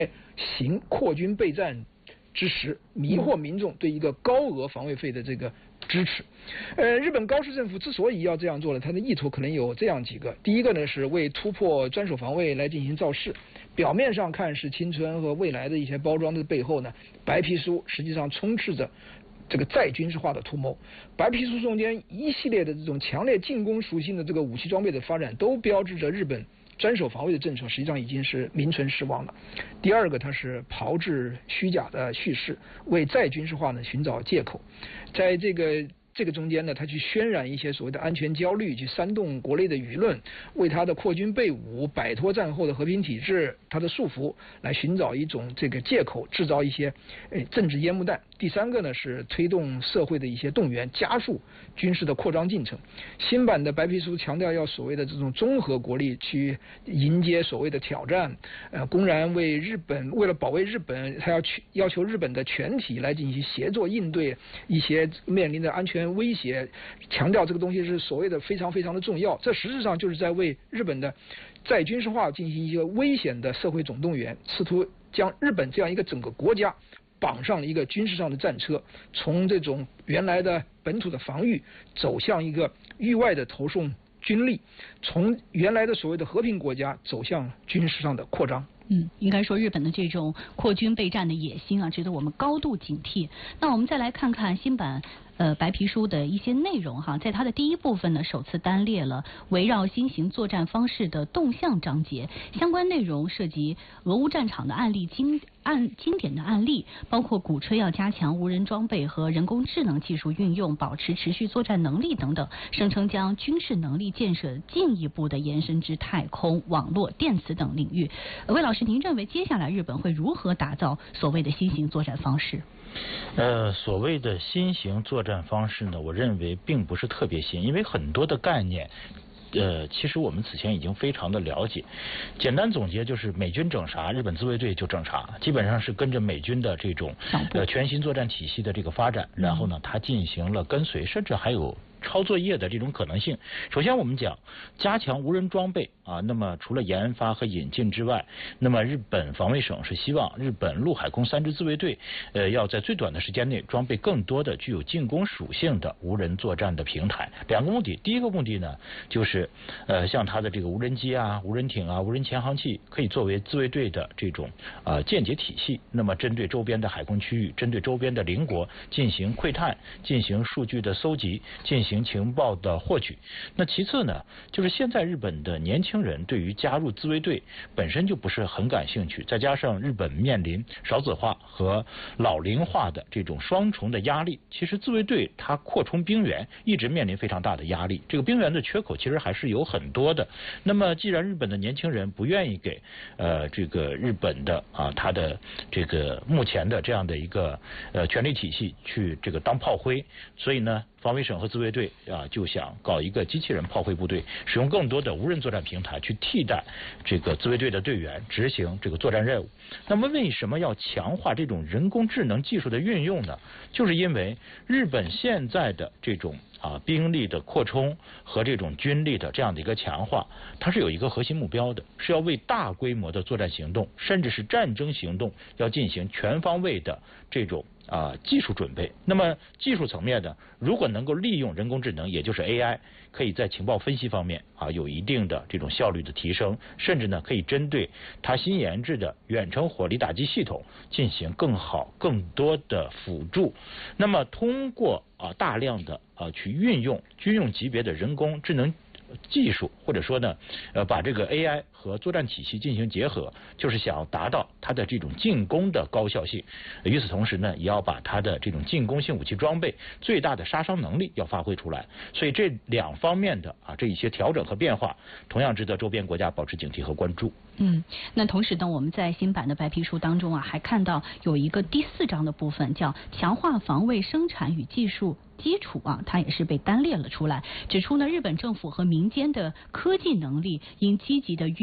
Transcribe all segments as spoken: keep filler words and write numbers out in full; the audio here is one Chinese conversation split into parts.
行扩军备战之时，迷惑民众对一个高额防卫费的这个支持。呃，日本高市政府之所以要这样做呢，它的意图可能有这样几个。第一个呢，是为突破专守防卫来进行造势。表面上看是青春和未来的一些包装的背后呢，白皮书实际上充斥着这个再军事化的图谋。白皮书中间一系列的这种强烈进攻属性的这个武器装备的发展，都标志着日本专守防卫的政策实际上已经是名存实亡了。第二个，它是炮制虚假的叙事，为再军事化呢寻找借口。在这个这个中间呢，他去渲染一些所谓的安全焦虑，去煽动国内的舆论，为他的扩军备武、摆脱战后的和平体制他的束缚来寻找一种这个借口，制造一些呃政治烟幕弹。第三个呢，是推动社会的一些动员，加速军事的扩张进程。新版的白皮书强调要所谓的这种综合国力去迎接所谓的挑战，呃，公然为日本为了保卫日本，他要去要求日本的全体来进行协作应对一些面临的安全威胁，强调这个东西是所谓的非常非常的重要。这实质上就是在为日本的再军事化进行一个危险的社会总动员，试图将日本这样一个整个国家绑上了一个军事上的战车，从这种原来的本土的防御走向一个域外的投送军力，从原来的所谓的和平国家走向军事上的扩张。 嗯，应该说日本的这种扩军备战的野心啊，值得我们高度警惕。那我们再来看看新版呃白皮书的一些内容哈，在它的第一部分呢，首次单列了围绕新型作战方式的动向章节，相关内容涉及俄乌战场的案例经案经典的案例，包括鼓吹要加强无人装备和人工智能技术运用，保持持续作战能力等等，声称将军事能力建设进一步的延伸至太空、网络、电磁等领域。呃，魏老师，您认为接下来日本会如何打造所谓的新型作战方式？ 呃，所谓的新型作战方式呢，我认为并不是特别新，因为很多的概念呃，其实我们此前已经非常的了解。简单总结就是，美军整啥，日本自卫队就整啥，基本上是跟着美军的这种呃全新作战体系的这个发展，然后呢，它进行了跟随，甚至还有抄作业的这种可能性。首先我们讲加强无人装备啊，那么除了研发和引进之外，那么日本防卫省是希望日本陆海空三支自卫队呃要在最短的时间内装备更多的具有进攻属性的无人作战的平台。两个目的，第一个目的呢，就是呃像它的这个无人机啊、无人艇啊、无人潜航器可以作为自卫队的这种呃间谍体系，那么针对周边的海空区域，针对周边的邻国进行窥探、进行数据的搜集、进行情报的获取。那其次呢，就是现在日本的年轻人对于加入自卫队本身就不是很感兴趣，再加上日本面临少子化和老龄化的这种双重的压力，其实自卫队它扩充兵员一直面临非常大的压力，这个兵员的缺口其实还是有很多的。那么既然日本的年轻人不愿意给呃这个日本的啊他的这个目前的这样的一个呃权力体系去这个当炮灰，所以呢防卫省和自卫队啊就想搞一个机器人炮灰部队，使用更多的无人作战平台去替代这个自卫队的队员执行这个作战任务。那么为什么要强化这种人工智能技术的运用呢？就是因为日本现在的这种啊兵力的扩充和这种军力的这样的一个强化，它是有一个核心目标的，是要为大规模的作战行动甚至是战争行动要进行全方位的这种啊技术准备。那么技术层面呢，如果能够利用人工智能，也就是 A I， 可以在情报分析方面啊有一定的这种效率的提升，甚至呢可以针对它新研制的远程火力打击系统进行更好更多的辅助。那么通过啊大量的啊去运用军用级别的人工智能技术，或者说呢呃把这个 A I 和作战体系进行结合，就是想要达到它的这种进攻的高效性。与此同时呢，也要把它的这种进攻性武器装备最大的杀伤能力要发挥出来。所以这两方面的啊这一些调整和变化，同样值得周边国家保持警惕和关注。 嗯，那同时呢，我们在新版的白皮书当中啊，还看到有一个第四章的部分叫强化防卫生产与技术基础啊，它也是被单列了出来，指出呢日本政府和民间的科技能力应积极的运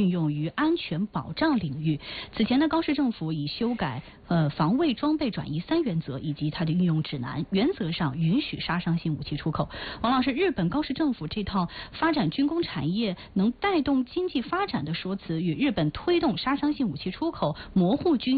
运用于安全保障领域。此前呢，高市政府已修改呃防卫装备转移三原则以及它的运用指南，原则上允许杀伤性武器出口。王老师，日本高市政府这套发展军工产业能带动经济发展的说辞，与日本推动杀伤性武器出口、模糊军